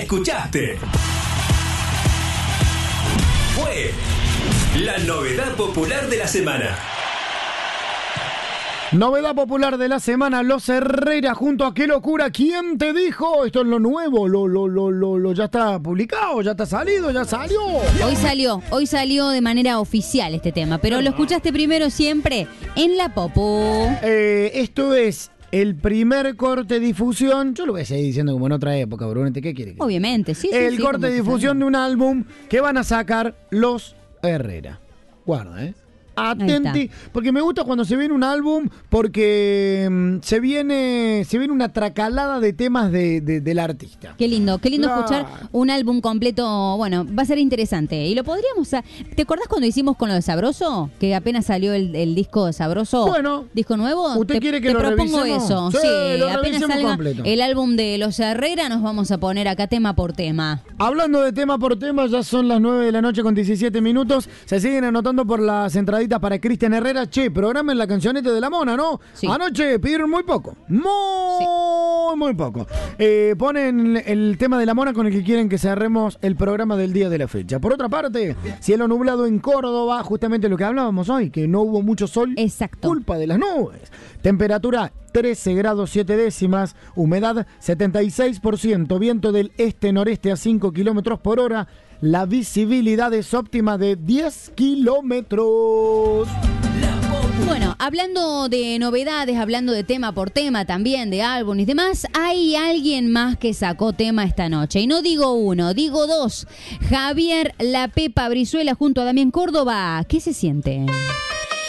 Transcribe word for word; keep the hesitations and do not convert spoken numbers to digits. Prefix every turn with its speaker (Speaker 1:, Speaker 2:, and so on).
Speaker 1: escuchaste. Fue la novedad popular de la semana.
Speaker 2: Novedad popular de la semana, Los Herrera junto a Qué Locura. ¿Quién te dijo? Esto es lo nuevo, lo, lo, lo, lo, lo ya está publicado, ya está salido, ya salió.
Speaker 3: Hoy salió, hoy salió de manera oficial este tema, pero lo escuchaste primero siempre en La Popu.
Speaker 2: Eh, esto es el primer corte difusión, yo lo voy a seguir diciendo como en otra época, Brunete, ¿qué quiere?
Speaker 3: Obviamente, sí, sí.
Speaker 2: El
Speaker 3: sí,
Speaker 2: corte
Speaker 3: como
Speaker 2: difusión de un álbum que van a sacar Los Herrera. Guarda, ¿eh? Atenti, porque me gusta cuando se viene un álbum porque mmm, se viene se viene una tracalada de temas de, de, del artista.
Speaker 3: Qué lindo, qué lindo
Speaker 2: Claro.
Speaker 3: escuchar un álbum completo. Bueno, va a ser interesante. Y lo podríamos... ¿Te acordás cuando hicimos con lo de Sabroso? Que apenas salió el, el disco de Sabroso.
Speaker 2: Bueno.
Speaker 3: ¿Disco nuevo?
Speaker 2: ¿Usted
Speaker 3: te,
Speaker 2: quiere que
Speaker 3: te
Speaker 2: lo
Speaker 3: propongo
Speaker 2: revisemos?
Speaker 3: eso.
Speaker 2: Sí,
Speaker 3: Sí,
Speaker 2: lo
Speaker 3: apenas
Speaker 2: revisemos
Speaker 3: salga
Speaker 2: completo.
Speaker 3: el álbum de Los Herrera, nos vamos a poner acá tema por tema.
Speaker 2: Hablando de tema por tema, ya son las nueve de la noche con diecisiete minutos. Se siguen anotando por las entraditas para Cristian Herrera. Che, programen la cancioneta de la Mona, ¿no?
Speaker 3: Sí.
Speaker 2: Anoche pidieron muy poco. Muy, sí. muy poco. Eh, ponen el tema de la Mona con el que quieren que cerremos el programa del día de la fecha. Por otra parte, cielo nublado en Córdoba, justamente lo que hablábamos hoy, que no hubo mucho sol.
Speaker 3: Exacto.
Speaker 2: Culpa de las nubes. Temperatura trece grados siete décimas, humedad setenta y seis por ciento, viento del este-noreste a cinco kilómetros por hora, la visibilidad es óptima de diez kilómetros.
Speaker 3: Bueno, hablando de novedades, hablando de tema por tema también, de álbum y demás, hay alguien más que sacó tema esta noche. Y no digo uno, digo dos. Javier La Pepa Brizuela junto a Damián Córdoba. ¿Qué se siente?